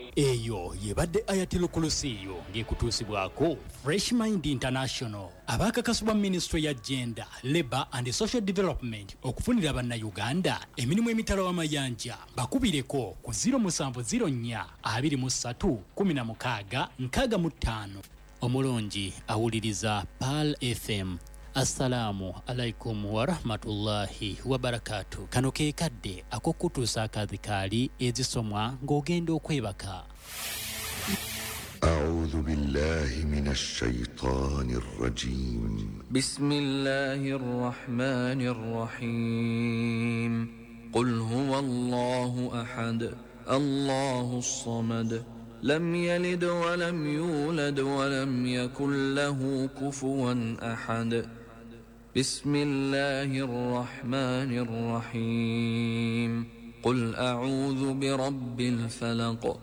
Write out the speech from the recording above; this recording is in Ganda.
eyo yebadde Ayatul Kursiyo ng'ekutuusibwako Fresh Mind International abakakasibwa Ministry ya Gender, Labour and Social Development okufunira bannayuganda emirimu emitala w'amayanja bakubireko ku 0704 23 16 65. Omulongi awuliriza Pal FM. Assalamu alaikum wa rahmatullahi wa barakatuh. Kano ke kadde akokutuusa akadhikaali ezisomwa ng'ogenda okwebaka. أعوذ بالله من الشيطان الرجيم. بسم الله الرحمن الرحيم. قل هو الله أحد الله الصمد لم يلد ولم يولد ولم يكن له كفوا أحد. بسم الله الرحمن الرحيم. قل أعوذ برب الفلق